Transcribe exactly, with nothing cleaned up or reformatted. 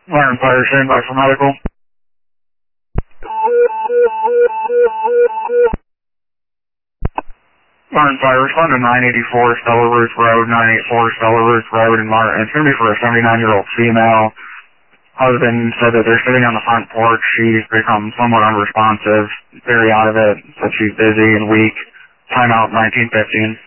Martin Fire, stand by for medical. Martin Fire, respond to nine eighty-four Stella Ruth Road, nine eighty-four Stella Ruth Road in Martin. It's going to be for a seventy-nine-year-old female. Husband said that they're sitting on the front porch. She's become somewhat unresponsive, very out of it, said she's busy and weak. Timeout nineteen fifteen.